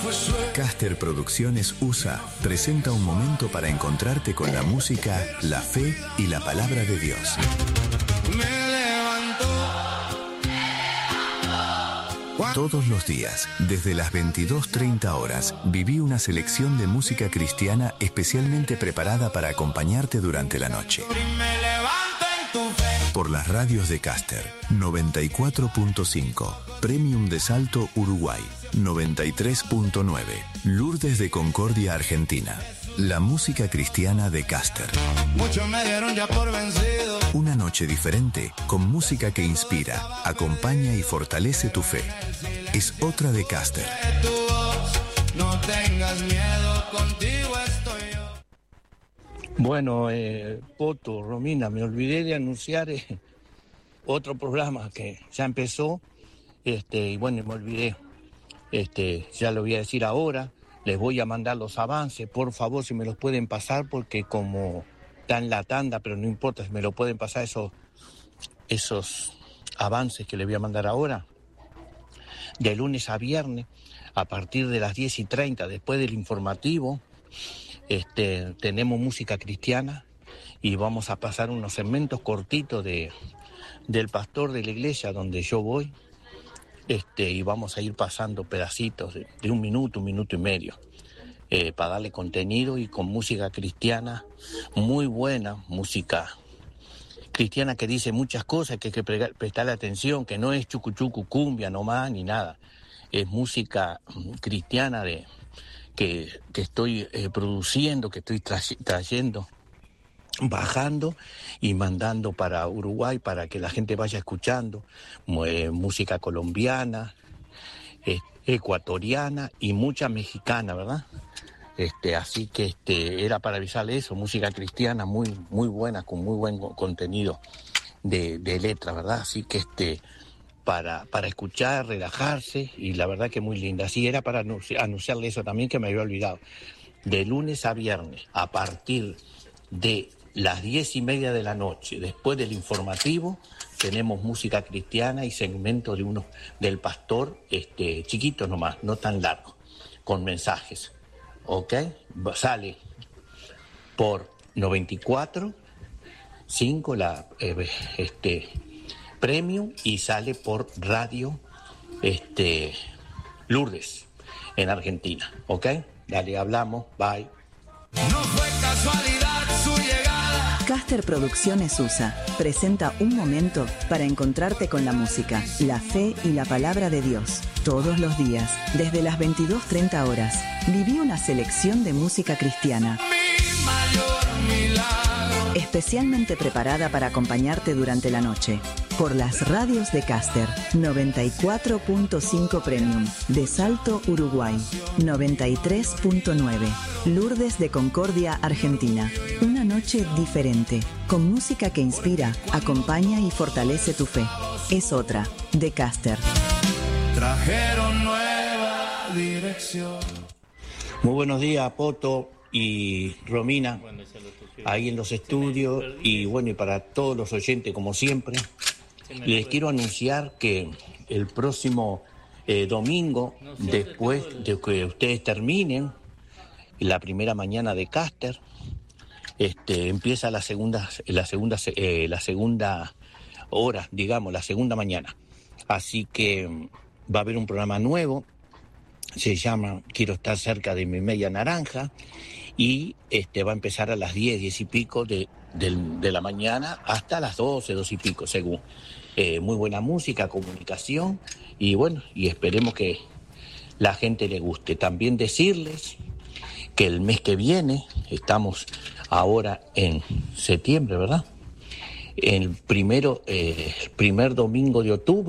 Caster Producciones USA presenta un momento para encontrarte con la música, la fe y la palabra de Dios. Todos los días, desde las 22:30 horas, viví una selección de música cristiana especialmente preparada para acompañarte durante la noche. Por las radios de Caster, 94.5, Premium de Salto, Uruguay, 93.9, Lourdes de Concordia, Argentina. La música cristiana de Caster. Muchos me dieron ya por vencido. Una noche diferente, con música que inspira, acompaña y fortalece tu fe. Es otra de Caster. No tengas miedo, contigo estoy yo. Bueno, Poto, Romina, me olvidé de anunciar otro programa que ya empezó, y bueno, me olvidé. Ya lo voy a decir ahora. Les voy a mandar los avances, por favor, si me los pueden pasar, porque como está en la tanda, pero no importa, si me lo pueden pasar esos avances que les voy a mandar ahora. De lunes a viernes, a partir de las 10:30, después del informativo, tenemos música cristiana y vamos a pasar unos segmentos cortitos del pastor de la iglesia donde yo voy. Y vamos a ir pasando pedacitos de un minuto y medio, para darle contenido y con música cristiana muy buena, música cristiana que dice muchas cosas que hay que prestarle atención, que no es chucu cumbia nomás ni nada, es música cristiana que estoy produciendo, que estoy trayendo, bajando y mandando para Uruguay para que la gente vaya escuchando música colombiana, ecuatoriana y mucha mexicana, ¿verdad? Así que era para avisarle eso, música cristiana muy buena, con muy buen contenido de letra, ¿verdad? Así que para escuchar, relajarse, y la verdad que muy linda. Así era para anunciarle eso también, que me había olvidado. De lunes a viernes, a partir de las 10:30 de la noche, después del informativo, tenemos música cristiana y segmentos del pastor, chiquitos nomás, no tan largos, con mensajes, ¿ok? Sale por 94.5 la Premium, y sale por radio Lourdes en Argentina, ¿ok? Dale, hablamos, bye. No fue casualidad su llegada. Caster Producciones USA presenta un momento para encontrarte con la música, la fe y la palabra de Dios. Todos los días, desde las 22:30 horas, viví una selección de música cristiana. Mi mayor milagro. Especialmente preparada para acompañarte durante la noche. Por las radios de Caster, 94.5 Premium, de Salto, Uruguay, 93.9, Lourdes de Concordia, Argentina. Una noche diferente, con música que inspira, acompaña y fortalece tu fe. Es otra, de Caster. Trajeron nueva dirección. Muy buenos días, Poto y Romina, ahí en los estudios, y bueno, y para todos los oyentes, como siempre. Les quiero anunciar que el próximo domingo, después de que ustedes terminen la primera mañana de Caster, empieza la segunda hora, digamos, la segunda mañana. Así que va a haber un programa nuevo, se llama Quiero estar cerca de mi media naranja, y va a empezar a las 10 y pico de la mañana hasta las 12 y pico, según. Muy buena música, comunicación, y bueno, y esperemos que la gente le guste. También decirles que el mes que viene, estamos ahora en septiembre, ¿verdad? El primer domingo de octubre,